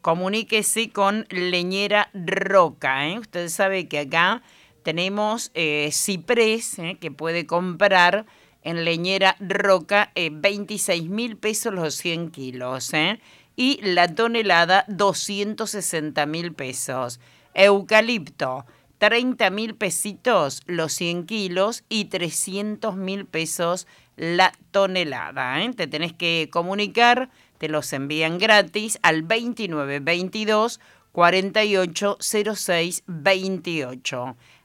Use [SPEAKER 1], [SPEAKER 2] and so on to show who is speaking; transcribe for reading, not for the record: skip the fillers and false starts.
[SPEAKER 1] comuníquese con Leñera Roca. Usted sabe que acá tenemos ciprés que puede comprar en Leñera Roca 26.000 pesos los 100 kilos. Y la tonelada 260.000 pesos. Eucalipto 30.000 pesitos los 100 kilos y 300.000 pesos la tonelada. Te tenés que comunicar, te los envían gratis al 2922 480628.